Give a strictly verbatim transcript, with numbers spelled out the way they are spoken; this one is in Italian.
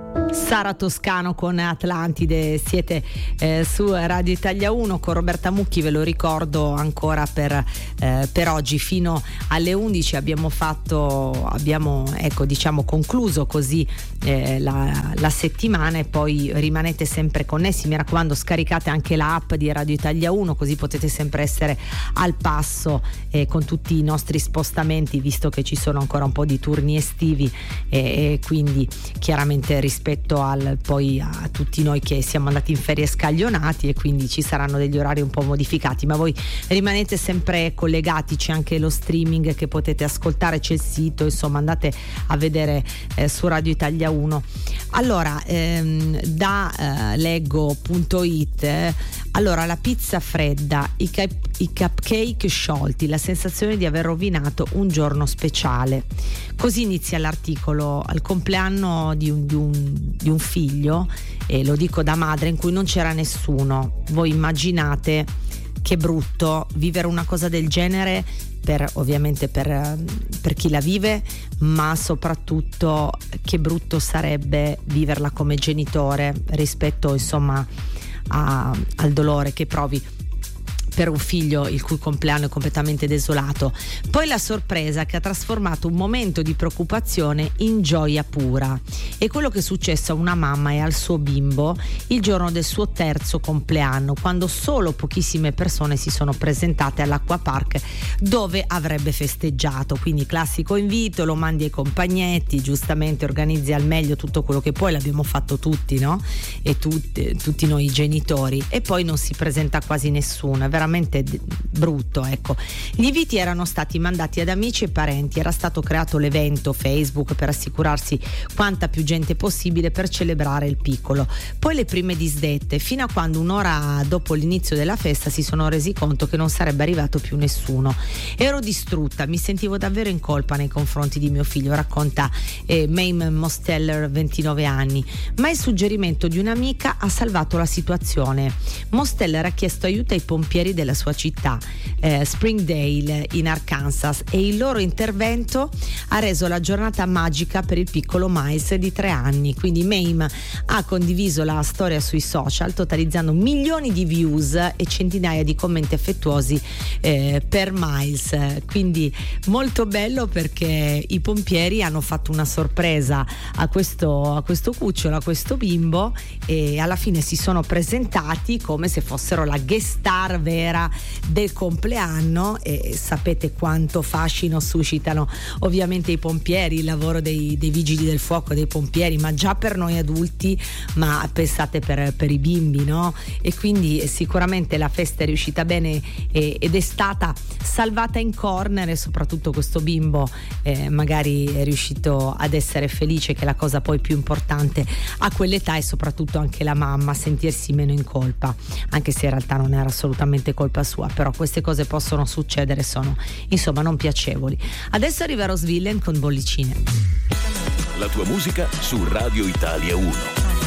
Sara Toscano con Atlantide, siete eh, su Radio Italia uno con Roberta Mucchi. Ve lo ricordo ancora per, eh, per oggi fino alle undici abbiamo fatto abbiamo ecco diciamo concluso così eh, la, la settimana, e poi rimanete sempre connessi. Mi raccomando, scaricate anche l'app di Radio Italia uno, così potete sempre essere al passo eh, con tutti i nostri spostamenti, visto che ci sono ancora un po' di turni estivi e, e quindi chiaramente rispetto al poi a tutti noi che siamo andati in ferie scaglionati, e quindi ci saranno degli orari un po' modificati, ma voi rimanete sempre collegati. C'è anche lo streaming che potete ascoltare, c'è il sito, insomma andate a vedere eh, su Radio Italia uno. Allora ehm, da eh, leggo punto it eh, allora la pizza fredda, i, cap- i cupcake sciolti, la sensazione di aver rovinato un giorno speciale. Così inizia l'articolo. Al compleanno di un, di un, di un figlio, e lo dico da madre, in cui non c'era nessuno. Voi immaginate che brutto vivere una cosa del genere, per ovviamente per, per chi la vive, ma soprattutto che brutto sarebbe viverla come genitore rispetto insomma a, al dolore che provi per un figlio il cui compleanno è completamente desolato. Poi la sorpresa che ha trasformato un momento di preoccupazione in gioia pura. È quello che è successo a una mamma e al suo bimbo il giorno del suo terzo compleanno, quando solo pochissime persone si sono presentate all'acquapark dove avrebbe festeggiato. Quindi classico invito, lo mandi ai compagnetti, giustamente organizzi al meglio tutto quello che puoi, l'abbiamo fatto tutti, no? E tutti, tutti noi genitori, e poi non si presenta quasi nessuno. È veramente brutto, ecco. Gli inviti erano stati mandati ad amici e parenti, era stato creato l'evento Facebook per assicurarsi quanta più gente possibile per celebrare il piccolo. Poi le prime disdette, fino a quando un'ora dopo l'inizio della festa si sono resi conto che non sarebbe arrivato più nessuno. Ero distrutta, mi sentivo davvero in colpa nei confronti di mio figlio, racconta eh, Mame Mosteller, ventinove anni, ma il suggerimento di un'amica ha salvato la situazione. Mosteller ha chiesto aiuto ai pompieri della sua città, eh, Springdale in Arkansas, e il loro intervento ha reso la giornata magica per il piccolo Miles di tre anni. Quindi Mame ha condiviso la storia sui social, totalizzando milioni di views e centinaia di commenti affettuosi eh, per Miles. Quindi molto bello, perché i pompieri hanno fatto una sorpresa a questo, a questo cucciolo, a questo bimbo, e alla fine si sono presentati come se fossero la guest star vera del compleanno, e sapete quanto fascino suscitano ovviamente i pompieri, il lavoro dei, dei vigili del fuoco, dei pompieri, ma già per noi adulti, ma pensate per, per i bimbi, no? E quindi sicuramente la festa è riuscita bene e, ed è stata salvata in corner, e soprattutto questo bimbo eh, magari è riuscito ad essere felice, che è la cosa poi più importante a quell'età, e soprattutto anche la mamma sentirsi meno in colpa, anche se in realtà non era assolutamente colpa sua, però queste cose possono succedere, sono insomma non piacevoli. Adesso arriva Rose Villain con Bollicine. La tua musica su Radio Italia uno.